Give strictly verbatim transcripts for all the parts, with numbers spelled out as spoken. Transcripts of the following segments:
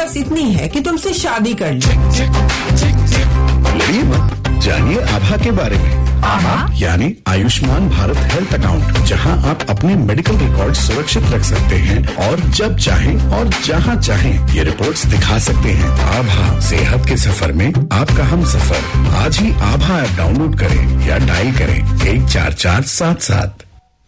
बस इतनी है कि तुमसे शादी कर ली। लड़िए मत, जानिए आभा के बारे में। आभा यानी आयुष्मान भारत हेल्थ अकाउंट, जहां आप अपने मेडिकल रिकॉर्ड सुरक्षित रख सकते हैं और जब चाहें और जहां चाहें ये रिपोर्ट्स दिखा सकते हैं। आभा, सेहत के सफर में आपका हम सफर। आज ही आभा ऐप डाउनलोड करें या डायल करें एक चार चार सात सात।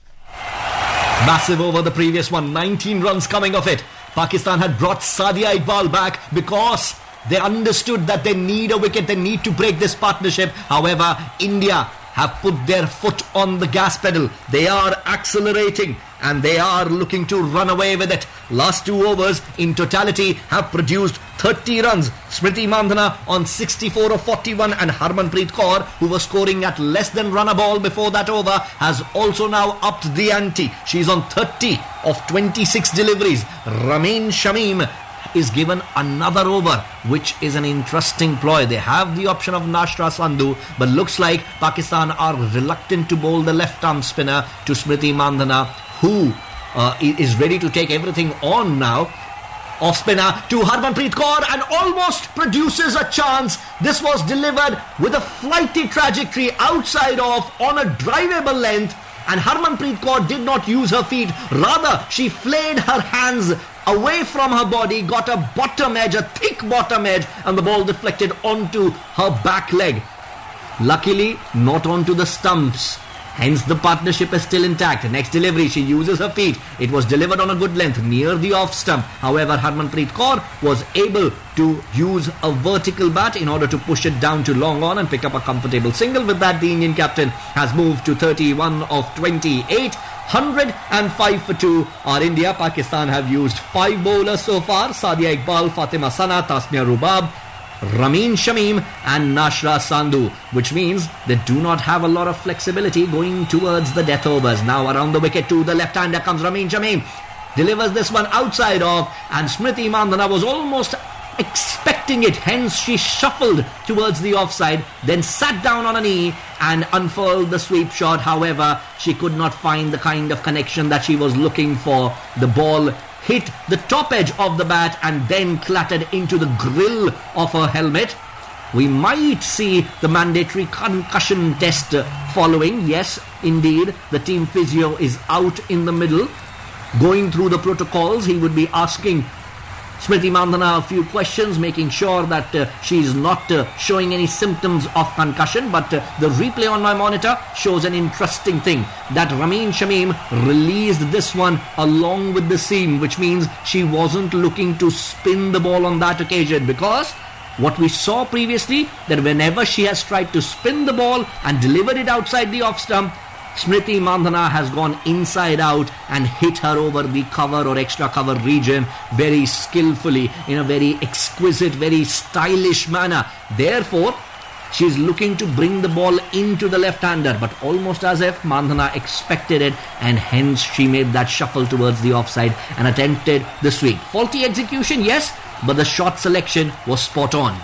Massive over the previous one, nineteen runs coming of it. Pakistan had brought Sadia Iqbal back because they understood that they need a wicket, they need to break this partnership. However, India have put their foot on the gas pedal. They are accelerating and they are looking to run away with it. Last two overs in totality have produced thirty runs. Smriti Mandhana on sixty-four of forty-one, and Harmanpreet Kaur, who was scoring at less than run a ball before that over, has also now upped the ante. She's on thirty of twenty-six deliveries. Ramin Shamim is given another over, which is an interesting ploy. They have the option of Nashra Sandhu, but looks like Pakistan are reluctant to bowl the left-arm spinner to Smriti Mandhana, who uh, is ready to take everything on now. Off spinner to Harmanpreet Kaur and almost produces a chance. This was delivered with a flighty trajectory outside off on a drivable length, and Harmanpreet Kaur did not use her feet. Rather, she flayed her hands away from her body, got a bottom edge, a thick bottom edge, and the ball deflected onto her back leg. Luckily, not onto the stumps. Hence, the partnership is still intact. Next delivery, she uses her feet. It was delivered on a good length near the off stump. However, Harmanpreet Kaur was able to use a vertical bat in order to push it down to long on and pick up a comfortable single. With that, the Indian captain has moved to thirty-one of twenty-eight. one hundred five for two are India. Pakistan have used five bowlers so far. Sadia Iqbal, Fatima Sana, Tasmia Rubab, Ramin Shamim and Nashra Sandhu, which means they do not have a lot of flexibility going towards the death overs. Now around the wicket to the left hander comes Ramin Shamim. Delivers this one outside off, and Smriti Mandhana was almost expecting it, hence she shuffled towards the offside, then sat down on a knee and unfurled the sweep shot. However, she could not find the kind of connection that she was looking for. The ball hit the top edge of the bat and then clattered into the grill of her helmet. We might see the mandatory concussion test following. Yes, indeed, the team physio is out in the middle, going through the protocols. He would be asking Smriti Mandhana a few questions, making sure that uh, she's not uh, showing any symptoms of concussion. But uh, the replay on my monitor shows an interesting thing, that Ramin Shamim released this one along with the seam, which means she wasn't looking to spin the ball on that occasion, because what we saw previously, that whenever she has tried to spin the ball and deliver it outside the off stump, Smriti Mandhana has gone inside out and hit her over the cover or extra cover region very skillfully, in a very exquisite, very stylish manner. Therefore, she's looking to bring the ball into the left-hander, but almost as if Mandhana expected it, and hence she made that shuffle towards the offside and attempted the sweep. Faulty execution, yes, but the shot selection was spot on.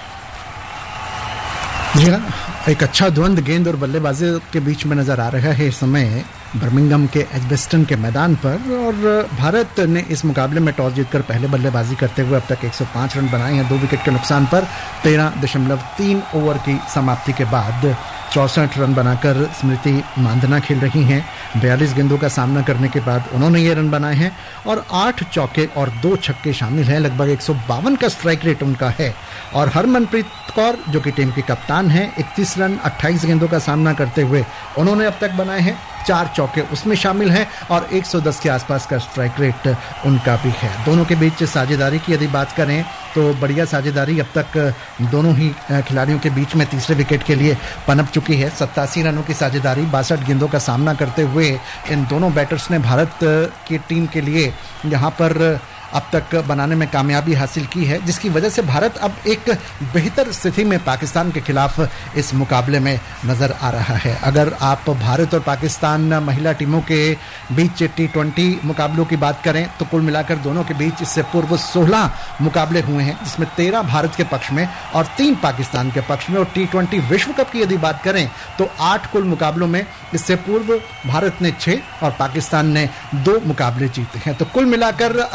Yeah. एक अच्छा द्वंद गेंद और बल्लेबाजी के बीच में नजर आ रहा है इस समय बर्मिंघम के एजबेस्टन के मैदान पर, और भारत ने इस मुकाबले में टॉस जीतकर पहले बल्लेबाजी करते हुए अब तक एक सौ पाँच रन बनाए हैं, दो विकेट के नुकसान पर। तेरह दशमलव तीन ओवर की समाप्ति के बाद चौसठ रन बनाकर स्मृति मांधना खेल रही हैं। बयालीस गेंदों का सामना करने के बाद उन्होंने ये रन बनाए हैं और आठ चौके और दो छक्के शामिल हैं। लगभग एक सौ बावन का स्ट्राइक रेट उनका है। और हरमनप्रीत कौर, जो कि टीम की कप्तान है, इकतीस रन अट्ठाईस गेंदों का सामना करते हुए उन्होंने अब तक बनाए हैं, चार चौके उसमें शामिल हैं और एक सौ दस के आसपास का स्ट्राइक रेट उनका भी है। दोनों के बीच साझेदारी की यदि बात करें तो बढ़िया साझेदारी अब तक दोनों ही खिलाड़ियों के बीच में तीसरे विकेट के लिए पनप चुकी है। सत्तासी रनों की साझेदारी, बासठ गेंदों का सामना करते हुए इन दोनों बैटर्स ने भारत की टीम के लिए यहाँ पर अब तक बनाने में कामयाबी हासिल की है, जिसकी वजह से भारत अब एक बेहतर स्थिति में पाकिस्तान के खिलाफ इस मुकाबले में नजर आ रहा है। अगर आप भारत और पाकिस्तान महिला टीमों के बीच टी ट्वेंटी मुकाबलों की बात करें तो कुल मिलाकर दोनों के बीच इससे पूर्व सोलह मुकाबले हुए हैं, जिसमें तेरह भारत के पक्ष में और तीन पाकिस्तान के पक्ष में। और टी ट्वेंटी विश्व कप की यदि बात करें तो आठ कुल मुकाबलों में इससे पूर्व भारत ने छह और पाकिस्तान ने दो मुकाबले जीते हैं। तो कुल मिलाकर अगर कागज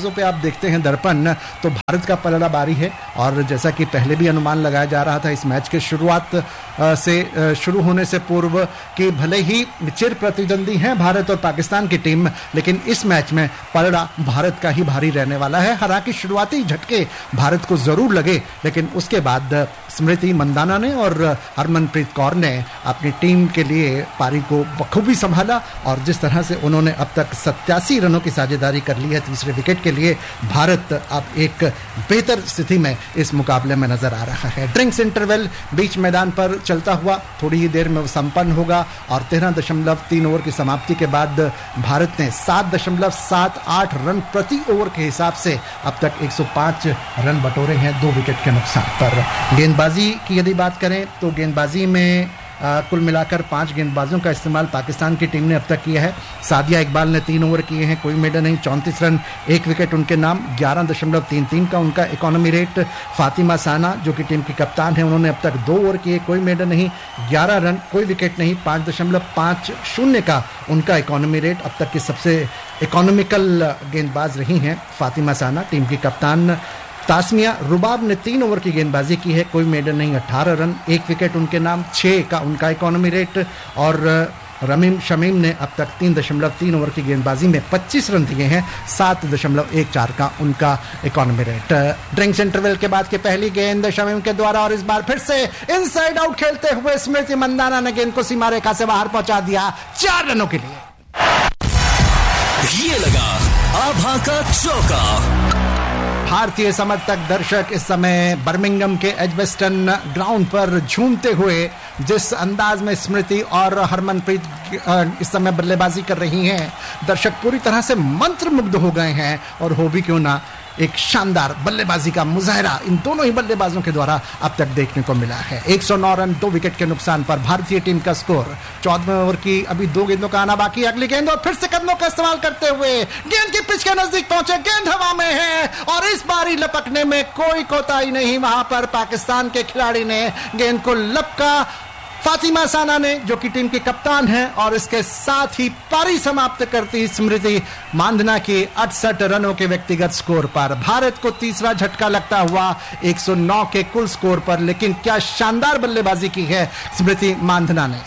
कागजों पे आप देखते हैं दर्पण, तो भारत का पलड़ा भारी है। और जैसा कि पहले भी अनुमान लगाया जा रहा था इस मैच के शुरुआत से शुरू होने से पूर्व कि भले ही चिर प्रतिद्वंदी हैं भारत और पाकिस्तान की टीम, लेकिन इस मैच में पलड़ा भारत का ही भारी रहने वाला है। हालांकि शुरुआती झटके भारत को जरूर लगे, लेकिन उसके बाद स्मृति मंदाना ने और हरमनप्रीत कौर ने अपनी टीम के लिए पारी को बखूबी संभाला और जिस तरह से उन्होंने अब तक सत्तासी रनों की साझेदारी कर ली है तीसरे विकेट के लिए, भारत अब एक बेहतर स्थिति में इस मुकाबले में नजर आ रहा है। ड्रिंक्स इंटरवल बीच मैदान पर चलता हुआ थोड़ी ही देर में संपन्न होगा और तेरह दशमलव तीन ओवर की समाप्ति के बाद भारत ने सात दशमलव सात आठ रन प्रति ओवर के हिसाब से अब तक एक सौ पाँच रन बटोरे हैं दो विकेट के नुकसान पर। गेंदबाजी की यदि बात करें तो गेंदबाजी में आ, कुल मिलाकर पांच गेंदबाजों का इस्तेमाल पाकिस्तान की टीम ने अब तक किया है। सादिया इकबाल ने तीन ओवर किए हैं, कोई मेडन नहीं, चौंतीस रन, एक विकेट उनके नाम, ग्यारह दशमलव तीन तीन का उनका इकोनॉमी रेट। फातिमा साना जो कि टीम की कप्तान है, उन्होंने अब तक दो ओवर किए, कोई मेडन नहीं, ग्यारह रन, कोई विकेट नहीं, पाँच दशमलव पाँच शून्य का उनका इकोनॉमी रेट। अब तक की सबसे इकोनॉमिकल गेंदबाज रही हैं फातिमा साना, टीम की कप्तान। तास्मिया रुबाब ने तीन ओवर की गेंदबाजी की है, कोई मेडन नहीं, अठारह रन, एक विकेट उनके नाम, छः का उनका इकोनॉमी रेट। और रमीम शमीम ने अब तक तीन दशमलव तीन ओवर की गेंदबाजी में पच्चीस रन दिए हैं, सात दशमलव एक चार का उनका इकोनॉमी रेट। ड्रिंक्स इंटरवल के बाद की पहली गेंद शमीम के द्वारा और इस बार फिर से इनसाइड आउट खेलते हुए स्मृति मंदाना ने गेंद को सीमा रेखा से बाहर पहुंचा दिया चार रनों के लिए। ये लगा आभा का चौका। भारतीय समर्थक दर्शक इस समय बर्मिंघम के एजबेस्टन ग्राउंड पर झूमते हुए जिस अंदाज में स्मृति और हरमनप्रीत इस समय बल्लेबाजी कर रही हैं, दर्शक पूरी तरह से मंत्रमुग्ध हो गए हैं। और हो भी क्यों ना, एक शानदार बल्लेबाजी का मुजाहरा इन दोनों ही बल्लेबाजों के द्वारा अब तक देखने को मिला है। एक सौ नौ रन दो विकेट के नुकसान पर भारतीय टीम का स्कोर। चौदहवें ओवर की अभी दो गेंदों का आना बाकी, अगली गेंद और फिर से कदमों का इस्तेमाल करते हुए गेंद की पिच के नजदीक पहुंचे, गेंद हवा में है और इस बारी लपकने में कोई कोताही नहीं। वहां पर पाकिस्तान के खिलाड़ी ने गेंद को लपका, फातिमा साना ने जो कि टीम की कप्तान है, और इसके साथ ही पारी समाप्त करती स्मृति मांधना की अड़सठ रनों के व्यक्तिगत स्कोर पर। भारत को तीसरा झटका लगता हुआ एक सौ नौ के कुल स्कोर पर, लेकिन क्या शानदार बल्लेबाजी की है स्मृति मांधना ने।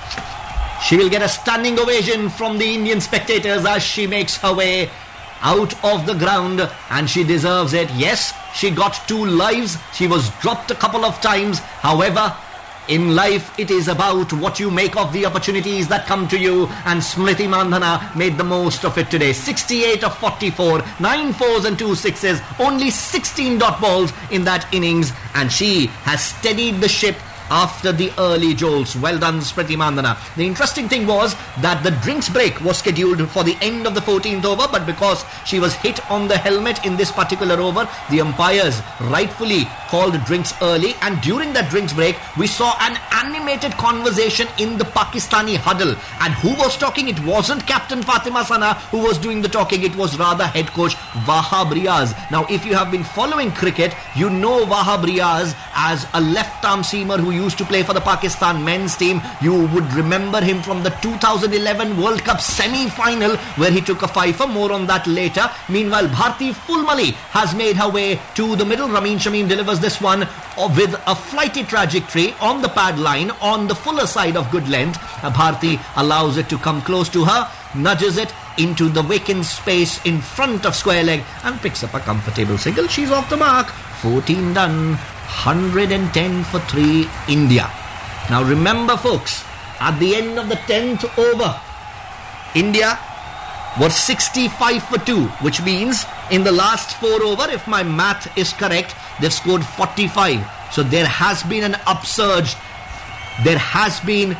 She will get a standing ovation from the Indian spectators as she makes her way out of the ground, and she deserves it. Yes, she got two lives. She was dropped a couple of times. However, in life, it is about what you make of the opportunities that come to you, and Smriti Mandhana made the most of it today. sixty-eight of forty-four, nine fours and two sixes, only sixteen dot balls in that innings, and she has steadied the ship after the early jolts. Well done, Smriti Mandhana. The interesting thing was that the drinks break was scheduled for the end of the fourteenth over, but because she was hit on the helmet in this particular over, the umpires rightfully called drinks early, and during that drinks break, we saw an animated conversation in the Pakistani huddle. And who was talking? It wasn't Captain Fatima Sana who was doing the talking, it was rather head coach Wahab Riaz. Now, if you have been following cricket, you know Wahab Riaz as a left-arm seamer who used to play for the Pakistan men's team. You would remember him from the two thousand eleven World Cup semi-final where he took a fifer. More on that later. Meanwhile, Bharti Fulmali has made her way to the middle. Ramin Shamim delivers this one with a flighty trajectory on the pad line on the fuller side of good length. Bharti allows it to come close to her, nudges it into the vacant space in front of square leg and picks up a comfortable single. She's off the mark. fourteen done. one hundred ten for three, India. Now remember, folks, at the end of the tenth over, India were sixty-five for two, which means in the last four over, if my math is correct, they've scored forty-five. So there has been an upsurge. There has been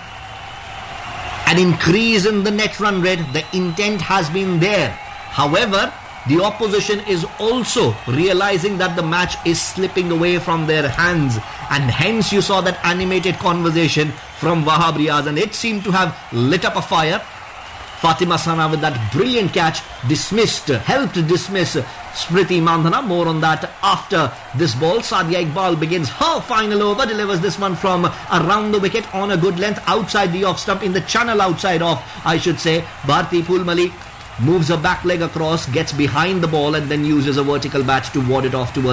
an increase in the net run rate. The intent has been there. However, the opposition is also realizing that the match is slipping away from their hands, and hence you saw that animated conversation from Wahab Riaz, and it seemed to have lit up a fire. Fatima Sana with that brilliant catch dismissed, helped dismiss Smriti Mandhana. More on that after this ball. Sadia Iqbal begins her final over, delivers this one from around the wicket on a good length outside the off stump, in the channel outside off, I should say. Bharti Fulmali moves her back leg across, gets behind the ball and then uses a vertical bat to ward it off towards